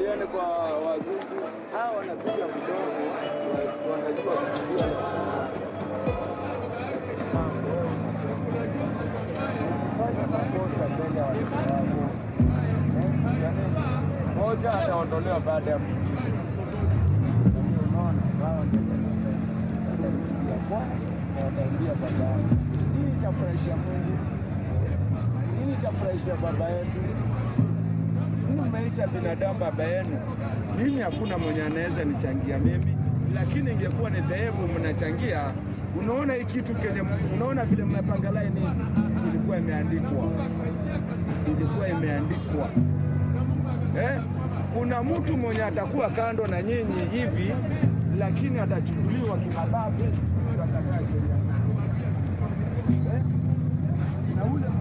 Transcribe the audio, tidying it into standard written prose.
tusiende kwa wazungu. Hawa wanapiga mdomo, wanajua kupiga. Fanya makosa mbele ya watu wako. Moja ataondolewa baada ya mwingine. Unaona, wao ndio wataingia baadaye. Hii itafurahisha Mungu. Hii itafurahisha baba yetu. Hii umeita binadamu baba yenu. Mimi hakuna mwenye anaweza nichangia mimi, lakini ingekuwa ni dhehebu mnachangia. Unaona hii kitu kenye, unaona vile mmepanga line ilikuwa imeandikwa. Kuna mtu mwenye atakuwa kando na nyinyi hivi, lakini atachukuliwa kimabavu, atakaa sheria. Na ule